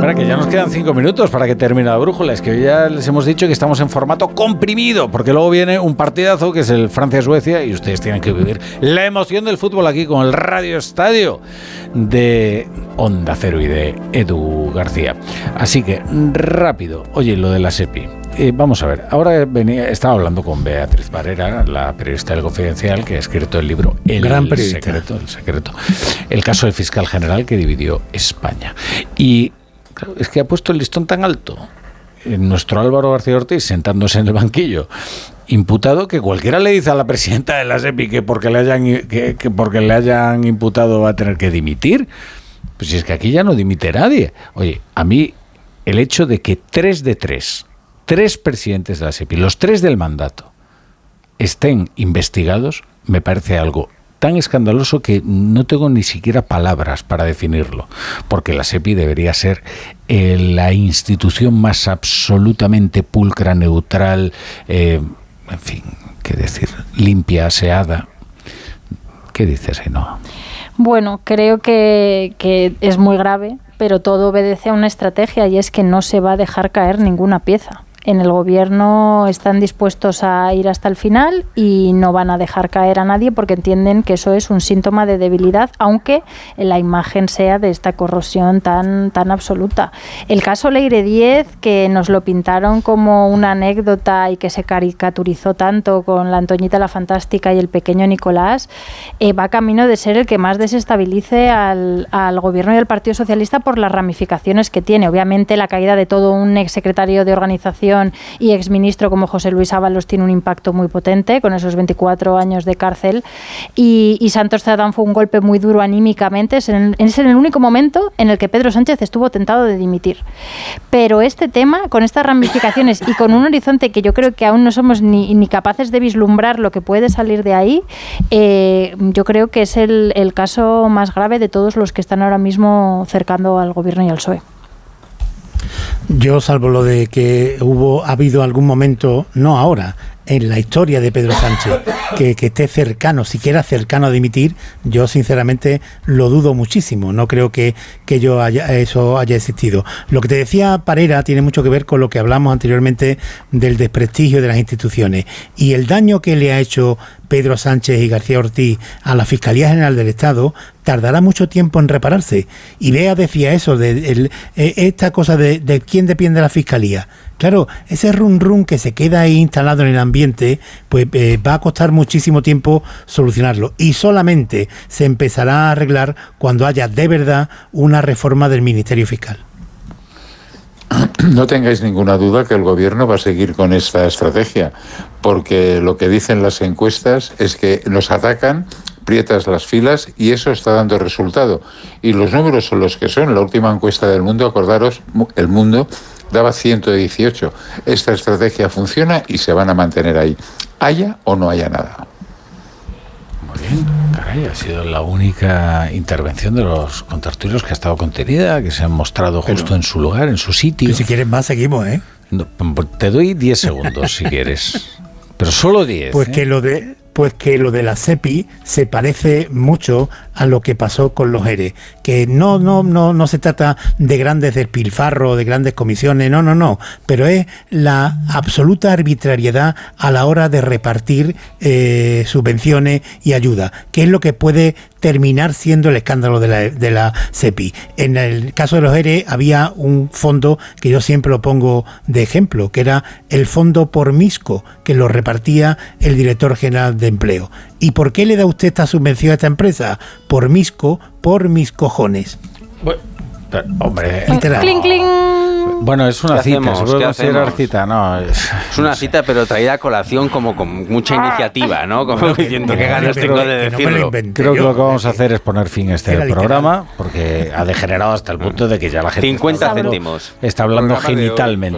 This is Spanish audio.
Espera, que ya nos quedan 5 minutos para que termine la brújula. Es que ya les hemos dicho que estamos en formato comprimido, porque luego viene un partidazo que es el Francia-Suecia y ustedes tienen que vivir la emoción del fútbol aquí con el Radio Estadio de Onda Cero y de Edu García. Así que, rápido. Oye, lo de la SEPI. Vamos a ver, ahora estaba hablando con Beatriz Barrera, la periodista del Confidencial, que ha escrito el libro El Secreto, el caso del fiscal general que dividió España. Y claro, es que ha puesto el listón tan alto nuestro Álvaro García Ortiz sentándose en el banquillo, imputado, que cualquiera le dice a la presidenta de la SEPI que porque le hayan imputado va a tener que dimitir. Pues si es que aquí ya no dimite nadie. Oye, a mí el hecho de que 3 de 3 presidentes de la SEPI, los 3 del mandato, estén investigados, me parece algo tan escandaloso que no tengo ni siquiera palabras para definirlo, porque la SEPI debería ser la institución más absolutamente pulcra, neutral, en fin, qué decir, limpia, aseada. ¿Qué dices, Ainhoa? Bueno, creo que es muy grave, pero todo obedece a una estrategia, y es que no se va a dejar caer ninguna pieza. En el gobierno están dispuestos a ir hasta el final y no van a dejar caer a nadie porque entienden que eso es un síntoma de debilidad, aunque la imagen sea de esta corrosión tan absoluta. El caso Leire Díez, que nos lo pintaron como una anécdota y que se caricaturizó tanto con la Antoñita la Fantástica y el pequeño Nicolás, va camino de ser el que más desestabilice al gobierno y al Partido Socialista por las ramificaciones que tiene. Obviamente la caída de todo un exsecretario de organización y exministro como José Luis Ábalos tiene un impacto muy potente, con esos 24 años de cárcel, y Santos Cerdán fue un golpe muy duro anímicamente. Es en el único momento en el que Pedro Sánchez estuvo tentado de dimitir. Pero este tema, con estas ramificaciones y con un horizonte que yo creo que aún no somos ni capaces de vislumbrar lo que puede salir de ahí, yo creo que es el caso más grave de todos los que están ahora mismo cercando al gobierno y al PSOE. Yo, salvo lo de que ha habido algún momento, no ahora, en la historia de Pedro Sánchez, que esté cercano, siquiera cercano a dimitir, yo sinceramente lo dudo muchísimo. No creo que eso haya existido. Lo que te decía Parera tiene mucho que ver con lo que hablamos anteriormente del desprestigio de las instituciones y el daño que le ha hecho Pedro Sánchez y García Ortiz a la Fiscalía General del Estado tardará mucho tiempo en repararse. Y Bea decía eso, esta cosa de quién depende de la Fiscalía. Claro, ese run que se queda ahí instalado en el ambiente, pues va a costar muchísimo tiempo solucionarlo. Y solamente se empezará a arreglar cuando haya de verdad una reforma del Ministerio Fiscal. No tengáis ninguna duda que el gobierno va a seguir con esta estrategia, porque lo que dicen las encuestas es que nos atacan, aprietas las filas y eso está dando resultado. Y los números son los que son. La última encuesta del mundo, acordaros, El Mundo daba 118. Esta estrategia funciona y se van a mantener ahí, haya o no haya nada. Muy bien, caray, ha sido la única intervención de los contertulios que ha estado contenida, que se han mostrado justo en su lugar, en su sitio. Pero si quieres más, seguimos, ¿eh? No, te doy 10 segundos si quieres, pero solo 10. Pues que lo de la SEPI se parece mucho a lo que pasó con los ERE, que no se trata de grandes despilfarros, de grandes comisiones, no, pero es la absoluta arbitrariedad a la hora de repartir subvenciones y ayuda, que es lo que puede terminar siendo el escándalo de la SEPI. En el caso de los ERE había un fondo que yo siempre lo pongo de ejemplo, que era el fondo por Misco, que lo repartía el director general de Empleo. ¿Y por qué le da usted esta subvención a esta empresa? Por Misco, por mis cojones. Bueno, pero, hombre, literal. Cling, cling. Bueno, es una cita, hacemos? seguro ¿Qué que considerar hacemos? cita, no. Es una cita, pero traída a colación como con mucha iniciativa, ¿no? Como diciendo qué ganas Pero tengo de que no me lo decirlo. inventé Creo que yo. lo que vamos a hacer es poner fin a este Era literal. programa, porque ha degenerado hasta el punto de que ya la gente 50 está hablando- céntimos. está hablando Programa de hoy, genitalmente.